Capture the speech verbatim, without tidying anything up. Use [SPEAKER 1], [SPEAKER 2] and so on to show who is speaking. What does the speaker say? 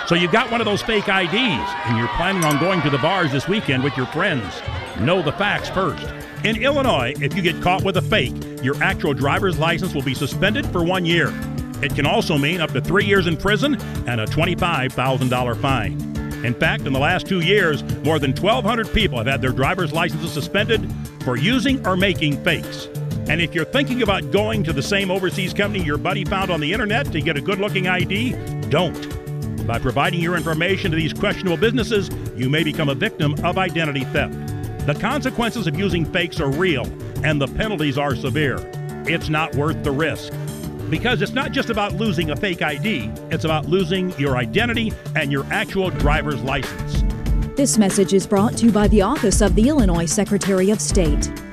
[SPEAKER 1] So you got one of those fake I Ds, and you're planning on going to the bars this weekend with your friends. Know the facts first. In Illinois, if you get caught with a fake, your actual driver's license will be suspended for one year. It can also mean up to three years in prison and a twenty-five thousand dollars fine. In fact, in the last two years, more than twelve hundred people have had their driver's licenses suspended for using or making fakes. And if you're thinking about going to the same overseas company your buddy found on the internet to get a good-looking I D, don't. By providing your information to these questionable businesses, you may become a victim of identity theft. The consequences of using fakes are real, and the penalties are severe. It's not worth the risk. Because it's not just about losing a fake I D, it's about losing your identity and your actual driver's license.
[SPEAKER 2] This message is brought to you by the Office of the Illinois Secretary of State.